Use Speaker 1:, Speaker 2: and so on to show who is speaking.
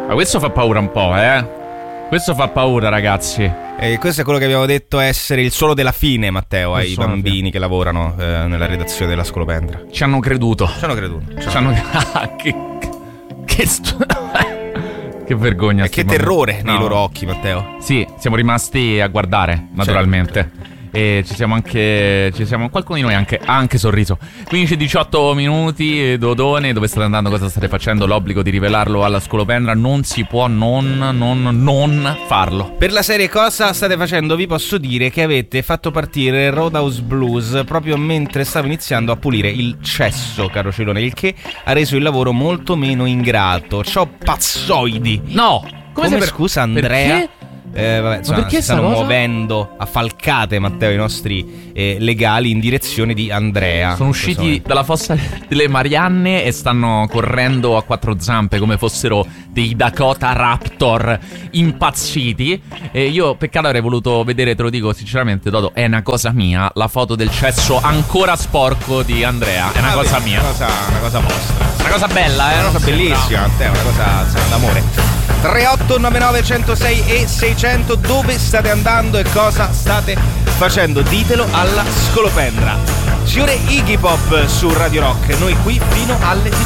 Speaker 1: Ma questo fa paura un po', Questo fa paura, ragazzi.
Speaker 2: Questo è quello che abbiamo detto essere il suono della fine, Matteo, ai bambini che lavorano nella redazione della Scolopendra.
Speaker 1: Ci hanno creduto. Che vergogna.
Speaker 2: E che terrore nei loro occhi, Matteo.
Speaker 1: Sì, siamo rimasti a guardare, naturalmente. Certo. E qualcuno di noi ha anche sorriso. 15-18 minuti, Dodone, dove state andando, cosa state facendo? L'obbligo di rivelarlo alla Scolopendra, non si può non farlo.
Speaker 2: Per la serie cosa state facendo, vi posso dire che avete fatto partire Roadhouse Blues proprio mentre stavo iniziando a pulire il cesso, caro Celone, il che ha reso il lavoro molto meno ingrato. Ciao pazzoidi.
Speaker 1: No, come
Speaker 2: scusa Andrea?
Speaker 1: Perché?
Speaker 2: Si stanno muovendo a falcate, Matteo, i nostri legali in direzione di Andrea.
Speaker 1: Sono usciti dalla fossa delle Marianne e stanno correndo a quattro zampe come fossero dei Dakota Raptor impazziti. E io, peccato, avrei voluto vedere, te lo dico sinceramente, Dodo, è una cosa mia, la foto del cesso ancora sporco di Andrea. È una cosa mia.
Speaker 2: Una cosa vostra.
Speaker 1: Una cosa bella,
Speaker 2: Una cosa bellissima, Matteo, una cosa d'amore. 3899 106 e 600, dove state andando e cosa state facendo? Ditelo alla Scolopendra. Signore Iggy Pop su Radio Rock, noi qui fino alle 18.